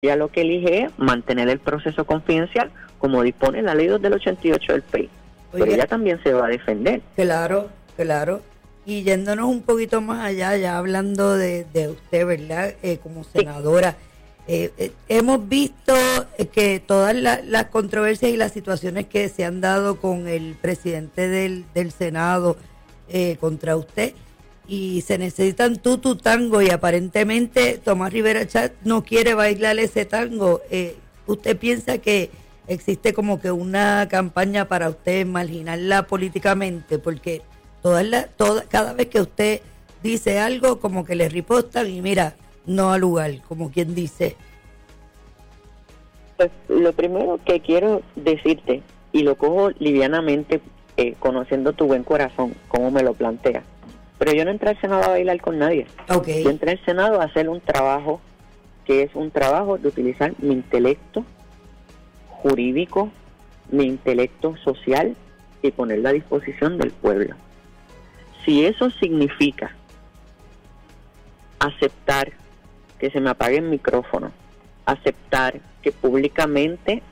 ella lo que elige es mantener el proceso confidencial, como dispone la ley 2 del 88 del PEI. Pero ella también se va a defender. Claro, claro. Y yéndonos un poquito más allá, ya hablando de usted, ¿verdad? Como senadora, hemos visto que todas las controversias y las situaciones que se han dado con el presidente del Senado contra usted, y se necesitan tu tango, y aparentemente Tomás Rivera Chatz no quiere bailar ese tango. ¿Usted piensa que existe como que una campaña para usted marginarla políticamente? Porque cada vez que usted dice algo, como que le ripostan y mira, no al lugar, como quien dice. Pues lo primero que quiero decirte, y lo cojo livianamente, conociendo tu buen corazón, como me lo planteas, pero yo no entré al Senado a bailar con nadie. Okay. Yo entré al Senado a hacer un trabajo que es un trabajo de utilizar mi intelecto jurídico, mi intelecto social, y ponerlo a disposición del pueblo. Si eso significa aceptar que se me apague el micrófono, aceptar que públicamente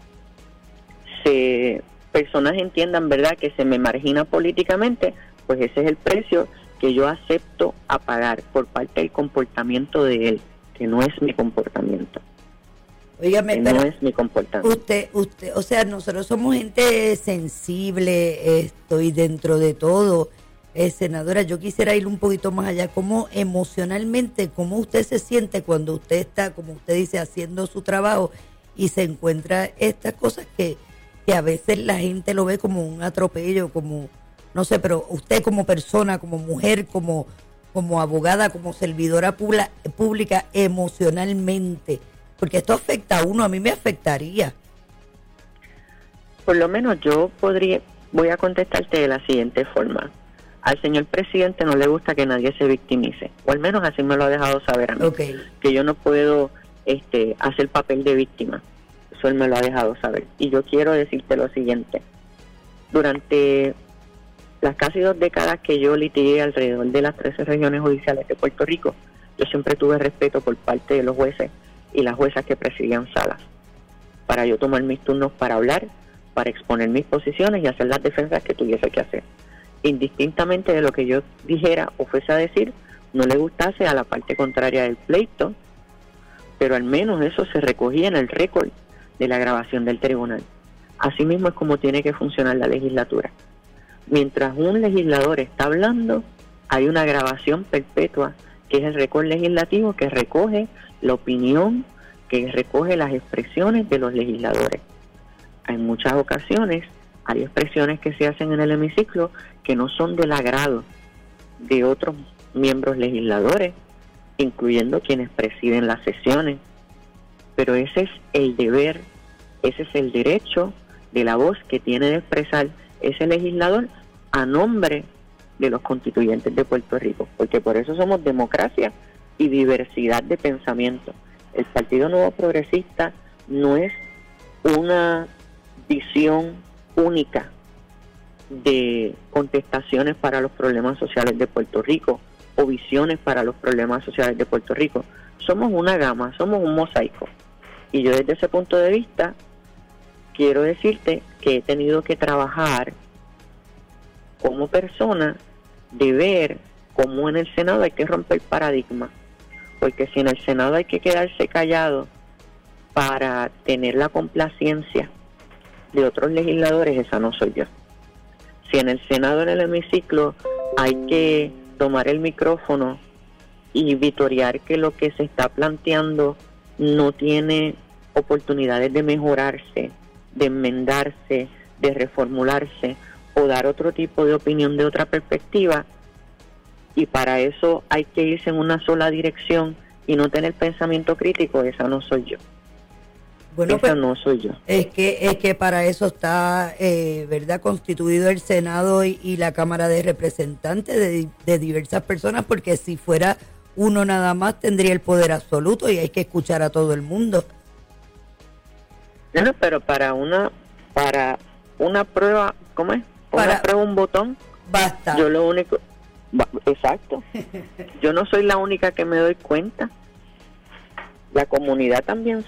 personas entiendan, ¿verdad?, que se me margina políticamente, pues ese es el precio que yo acepto a pagar por parte del comportamiento de él, que no es mi comportamiento. Óigame, que no es mi comportamiento. Usted, o sea, nosotros somos gente sensible, y dentro de todo, senadora, yo quisiera ir un poquito más allá. ¿Cómo emocionalmente, cómo usted se siente cuando usted está, como usted dice, haciendo su trabajo y se encuentra estas cosas que a veces la gente lo ve como un atropello, como, no sé, pero usted como persona, como mujer, como abogada, como servidora pública, emocionalmente, porque esto afecta a uno, a mí me afectaría. Por lo menos voy a contestarte de la siguiente forma. Al señor presidente no le gusta que nadie se victimice, o al menos así me lo ha dejado saber a mí, que yo no puedo hacer papel de víctima. Eso él me lo ha dejado saber. Y yo quiero decirte lo siguiente. Durante las casi 2 décadas que yo litigué alrededor de las 13 regiones judiciales de Puerto Rico, yo siempre tuve respeto por parte de los jueces y las juezas que presidían salas, para yo tomar mis turnos para hablar, para exponer mis posiciones y hacer las defensas que tuviese que hacer. Indistintamente de lo que yo dijera o fuese a decir, no le gustase a la parte contraria del pleito, pero al menos eso se recogía en el récord de la grabación del tribunal. Así mismo es como tiene que funcionar la legislatura. Mientras un legislador está hablando, hay una grabación perpetua, que es el récord legislativo, que recoge la opinión, que recoge las expresiones de los legisladores. En muchas ocasiones hay expresiones que se hacen en el hemiciclo que no son del agrado de otros miembros legisladores, incluyendo quienes presiden las sesiones, pero ese es el deber, ese es el derecho de la voz que tiene de expresar ese legislador a nombre de los constituyentes de Puerto Rico, porque por eso somos democracia y diversidad de pensamiento. El Partido Nuevo Progresista no es una visión única de contestaciones para los problemas sociales de Puerto Rico o visiones para los problemas sociales de Puerto Rico. Somos una gama, somos un mosaico. Y yo desde ese punto de vista quiero decirte que he tenido que trabajar como persona de ver cómo en el Senado hay que romper paradigmas, porque si en el Senado hay que quedarse callado para tener la complacencia de otros legisladores, esa no soy yo. Si en el Senado, en el hemiciclo, hay que tomar el micrófono y vitorear que lo que se está planteando no tiene oportunidades de mejorarse, de enmendarse, de reformularse o dar otro tipo de opinión de otra perspectiva, y para eso hay que irse en una sola dirección y no tener pensamiento crítico, esa no soy yo. Bueno, esa no soy yo. Es que para eso está, ¿verdad?, constituido el Senado y la Cámara de Representantes de diversas personas, porque si fuera uno nada más tendría el poder absoluto y hay que escuchar a todo el mundo. No, pero para una prueba, ¿cómo es? Una prueba, un botón. Basta. Yo lo único, exacto. Yo no soy la única que me doy cuenta. la comunidad también